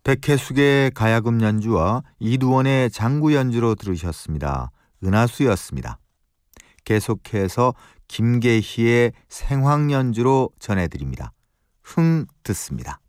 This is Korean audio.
백혜숙의 가야금 연주와 이두원의 장구 연주로 들으셨습니다. 은하수였습니다. 계속해서 김계희의 생황 연주로 전해드립니다. 흥 듣습니다.